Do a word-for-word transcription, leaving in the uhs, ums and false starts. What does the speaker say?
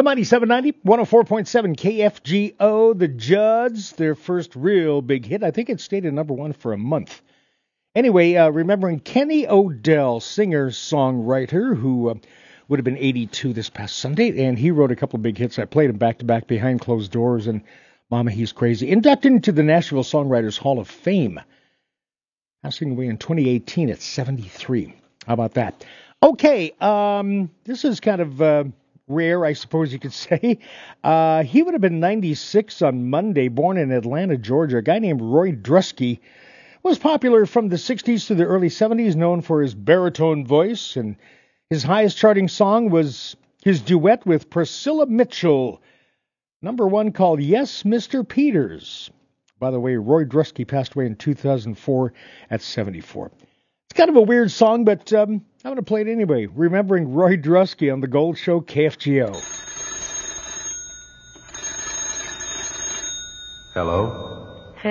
Come on, seven ninety, one oh four point seven K F G O, The Judds, their first real big hit. I think it stayed at number one for a month. Anyway, uh, remembering Kenny Odell, singer-songwriter, who uh, would have been eighty-two this past Sunday, and he wrote a couple of big hits. I played them back-to-back behind closed doors, and Mama, He's Crazy. Inducted into the Nashville Songwriters Hall of Fame. Passing away in twenty eighteen at seventy-three. How about that? Okay, um, this is kind of uh, rare, I suppose you could say. Uh, he would have been ninety-six on Monday, born in Atlanta, Georgia. A guy named Roy Drusky was popular from the sixties to the early seventies, known for his baritone voice, and his highest charting song was his duet with Priscilla Mitchell, number one, called Yes, Mister Peters. By the way, Roy Drusky passed away in two thousand four at seventy-four. It's kind of a weird song, but um, I'm going to play it anyway. Remembering Roy Drusky on The Gold Show, K F G O. Hello?